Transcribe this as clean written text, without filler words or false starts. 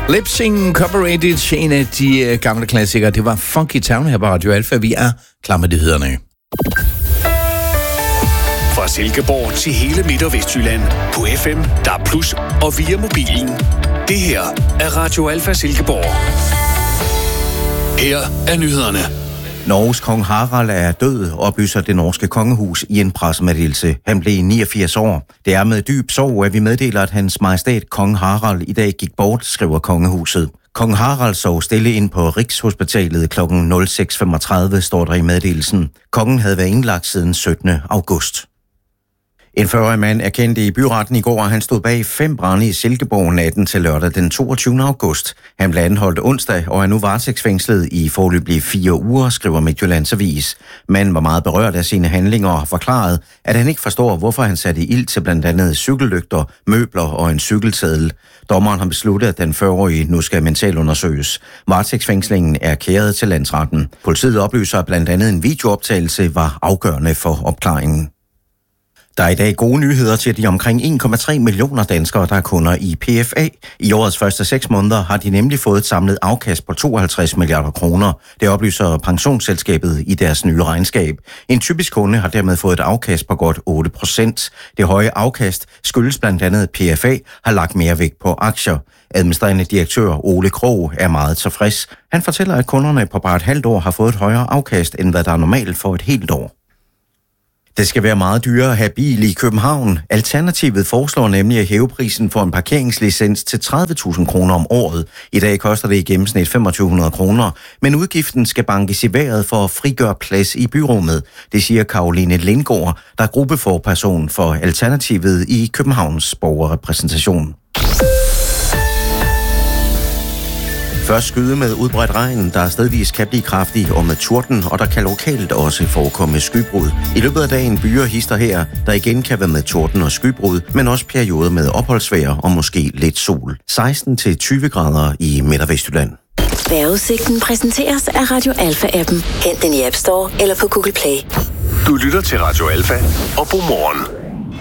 Lipsing Incorporated, en af de gamle klassikere. Det var Funky Town her på Radio Alfa. Vi er klar med nyhederne. Fra Silkeborg til hele Midt- og Vestjylland. På FM, DAB+, og via mobilen. Det her er Radio Alfa Silkeborg. Her er nyhederne. Norges kong Harald er død, oplyser det norske kongehus i en pressemeddelelse. Han blev 89 år. Det er med dyb sorg, at vi meddeler, at hans majestæt kong Harald i dag gik bort, skriver kongehuset. Kong Harald sov stille ind på Rigshospitalet kl. 06.35, står der i meddelelsen. Kongen havde været indlagt siden 17. august. En 40-årig mand erkendte i byretten i går, at han stod bag 5 brande i Silkeborg natten til lørdag den 22. august. Han blev anholdt onsdag og er nu varetægtsfængslet i foreløbig 4 uger, skriver Midtjyllands Avis. Manden var meget berørt af sine handlinger og har forklaret, at han ikke forstår, hvorfor han satte ild til blandt andet cykellygter, møbler og en cykelsadel. Dommeren har besluttet, at den 40-årige nu skal mentalundersøges. Varetægtsfængslingen er kæret til landsretten. Politiet oplyser, at blandt andet en videooptagelse var afgørende for opklaringen. Der er i dag gode nyheder til de omkring 1,3 millioner danskere, der er kunder i PFA. I årets første 6 måneder har de nemlig fået et samlet afkast på 52 milliarder kroner. Det oplyser pensionsselskabet i deres nye regnskab. En typisk kunde har dermed fået et afkast på godt 8%. Det høje afkast skyldes blandt andet, at PFA har lagt mere vægt på aktier. Administrerende direktør Ole Krog er meget tilfreds. Han fortæller, at kunderne på bare et halvt år har fået et højere afkast, end hvad der er normalt for et helt år. Det skal være meget dyrere at have bil i København. Alternativet foreslår nemlig at hæve prisen for en parkeringslicens til 30.000 kroner om året. I dag koster det i gennemsnit 2.500 kroner, men udgiften skal bankes i vejret for at frigøre plads i byrummet. Det siger Caroline Lindgaard, der er gruppeforperson for Alternativet i Københavns borgerrepræsentation. Først skyde med udbredt regn, der stedvis kan blive kraftig og med torden, og der kan lokalt også forekomme skybrud. I løbet af dagen byer hister her, der igen kan være med torden og skybrud, men også perioder med opholdsvejr og måske lidt sol. 16-20 grader i Midt- og Vestjylland. Vejrudsigten præsenteres af Radio Alfa-appen. Hent den i App Store eller på Google Play. Du lytter til Radio Alfa, og god morgen.